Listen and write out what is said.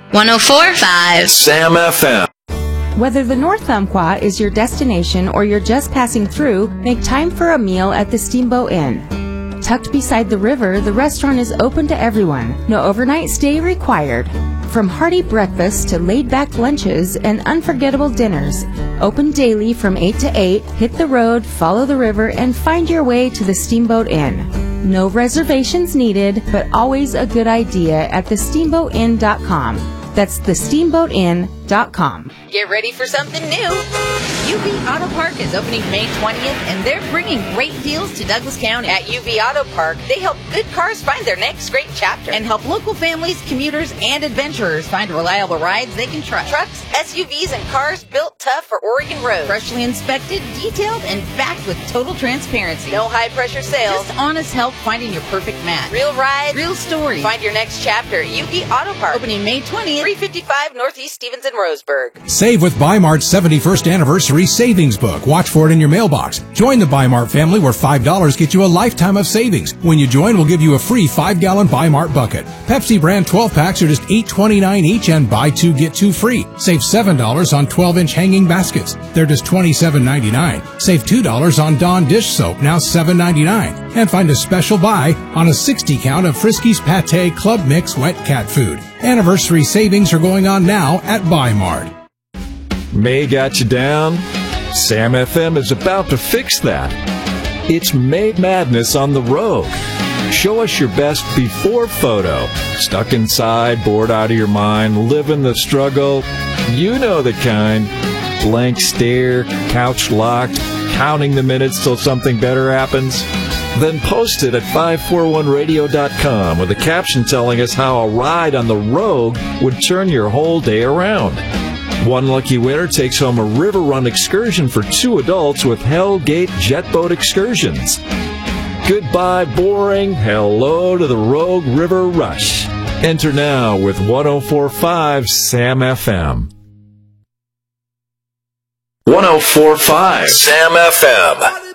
104.5 Sam FM. Whether the North Umpqua is your destination or you're just passing through, make time for a meal at the Steamboat Inn. Tucked beside the river, the restaurant is open to everyone. No overnight stay required. From hearty breakfasts to laid-back lunches and unforgettable dinners. Open daily from 8 to 8, hit the road, follow the river, and find your way to the Steamboat Inn. No reservations needed, but always a good idea at thesteamboatinn.com. That's thesteamboatinn.com. Get ready for something new. UV Auto Park is opening May 20th, and they're bringing great deals to Douglas County. At UV Auto Park, they help good cars find their next great chapter and help local families, commuters, and adventurers find reliable rides they can trust. Trucks, SUVs, and cars built tough for Oregon roads. Freshly inspected, detailed, and backed with total transparency. No high-pressure sales. Just honest help finding your perfect match. Real rides, real stories. Find your next chapter. UV Auto Park. Opening May 20th, 355 Northeast Stevens and Roseburg. Save with Bi-Mart's 71st Anniversary Savings Book. Watch for it in your mailbox. Join the Bi-Mart family where $5 gets you a lifetime of savings. When you join, we'll give you a free 5-gallon Bi-Mart bucket. Pepsi brand 12-packs are just $8.29 each and buy 2, get 2 free. Save $7 on 12-inch hanging baskets. They're just $27.99. Save $2 on Dawn dish soap, now $7.99. And find a special buy on a 60-count of Friskies Pâté Club Mix wet cat food. Anniversary savings are going on now at Bi-Mart. May got you down? Sam FM is about to fix that. It's May Madness on the Rogue. Show us your best before photo. Stuck inside, bored out of your mind, living the struggle. You know the kind. Blank stare, couch locked, counting the minutes till something better happens. Then post it at 541radio.com with a caption telling us how a ride on the Rogue would turn your whole day around. One lucky winner takes home a river run excursion for 2 adults with Hellgate Jet Boat Excursions. Goodbye, boring. Hello to the Rogue River Rush. Enter now with 104.5 Sam FM. 104.5 Sam FM.